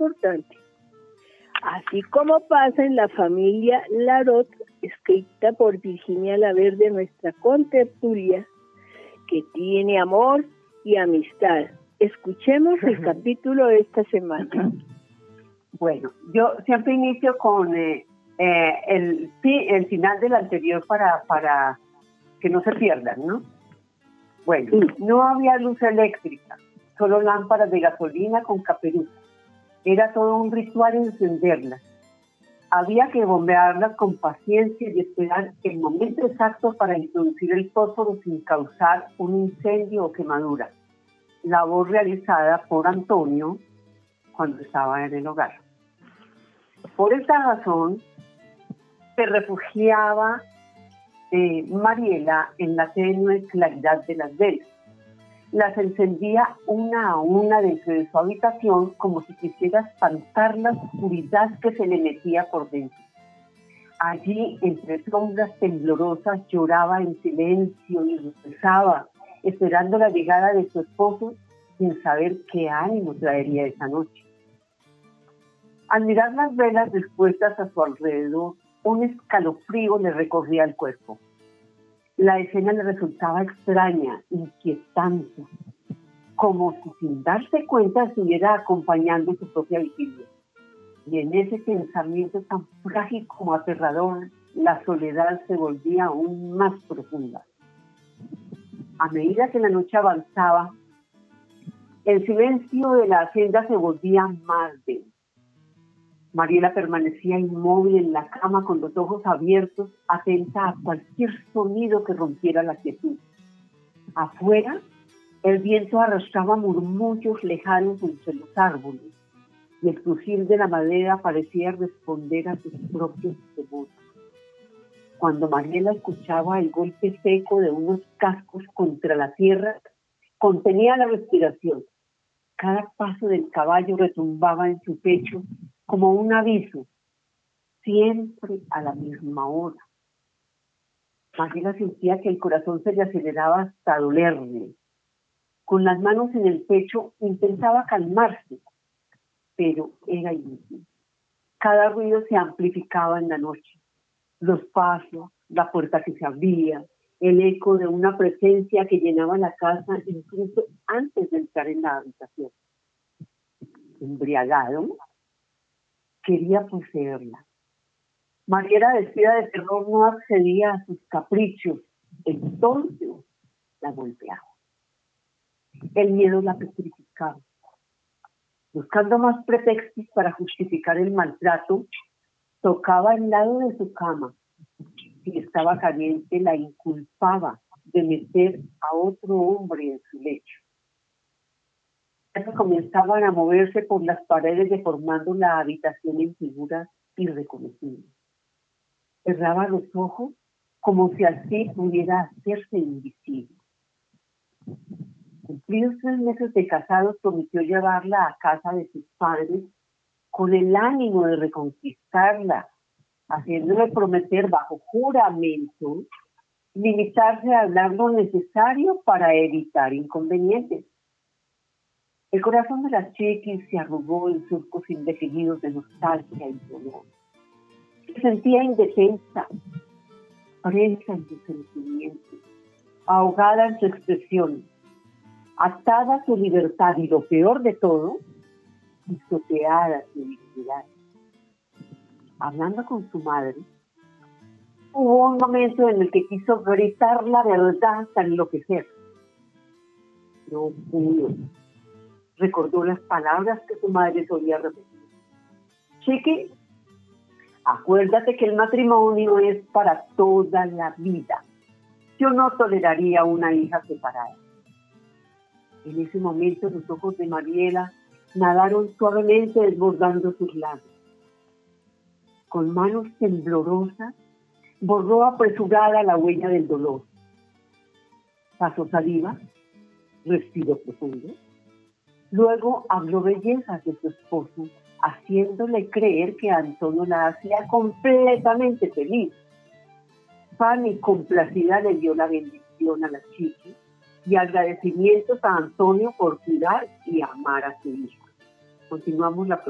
importante. Así como pasa en la familia Larot, escrita por Virginia Laverde, nuestra contertulia, que tiene amor y amistad. Escuchemos el capítulo de esta semana. Bueno, yo siempre inicio con el final del anterior para que no se pierdan, ¿no? Bueno, no había luz eléctrica, solo lámparas de gasolina con caperuza. Era todo un ritual encenderlas. Había que bombearlas con paciencia y esperar el momento exacto para introducir el fósforo sin causar un incendio o quemadura. Labor realizada por Antonio cuando estaba en el hogar. Por esta razón, se refugiaba Mariela en la tenue claridad de las velas. Las encendía una a una dentro de su habitación como si quisiera espantar la oscuridad que se le metía por dentro. Allí, entre sombras temblorosas, lloraba en silencio y rezaba, esperando la llegada de su esposo sin saber qué ánimo traería esa noche. Al mirar las velas dispuestas a su alrededor, un escalofrío le recorría el cuerpo. La escena le resultaba extraña, inquietante, como si sin darse cuenta estuviera acompañando su propia vigilia. Y en ese pensamiento tan frágil como aterrador, la soledad se volvía aún más profunda. A medida que la noche avanzaba, el silencio de la hacienda se volvía más denso. Mariela permanecía inmóvil en la cama con los ojos abiertos, atenta a cualquier sonido que rompiera la quietud. Afuera, el viento arrastraba murmullos lejanos entre los árboles y el crujir de la madera parecía responder a sus propios temores. Cuando Mariela escuchaba el golpe seco de unos cascos contra la tierra, contenía la respiración. Cada paso del caballo retumbaba en su pecho como un aviso, siempre a la misma hora. Mariela sentía que el corazón se le aceleraba hasta dolerle. Con las manos en el pecho intentaba calmarse, pero era inútil. Cada ruido se amplificaba en la noche. Los pasos, la puerta que se abría, el eco de una presencia que llenaba la casa incluso antes de entrar en la habitación. Embriagado, quería poseerla. Mariela, vestida de terror, no accedía a sus caprichos. Entonces la golpeaba. El miedo la petrificaba. Buscando más pretextos para justificar el maltrato, tocaba el lado de su cama. Si estaba caliente, la inculpaba de meter a otro hombre en su lecho. Comenzaban a moverse por las paredes, deformando la habitación en figuras irreconocibles. Cerraba los ojos como si así pudiera hacerse invisible. Cumplidos 3 meses de casados, prometió llevarla a casa de sus padres con el ánimo de reconquistarla, haciéndole prometer bajo juramento limitarse a hablar lo necesario para evitar inconvenientes. El corazón de la chiquis se arrugó en surcos indefinidos de nostalgia y dolor. Se sentía indefensa, presa en sus sentimientos, ahogada en su expresión, atada a su libertad y, lo peor de todo, pisoteada su dignidad. Hablando con su madre, hubo un momento en el que quiso gritar la verdad hasta enloquecer. No pudo. Recordó las palabras que su madre solía repetir. Chiqui, acuérdate que el matrimonio es para toda la vida. Yo no toleraría una hija separada. En ese momento los ojos de Mariela nadaron suavemente desbordando sus labios. Con manos temblorosas, borró apresurada la huella del dolor. Pasó saliva, respiró profundo. Luego habló bellezas de su esposo, haciéndole creer que Antonio la hacía completamente feliz. Fanny, complacida, le dio la bendición a la chiqui y agradecimientos a Antonio por cuidar y amar a su hija. Continuamos la próxima.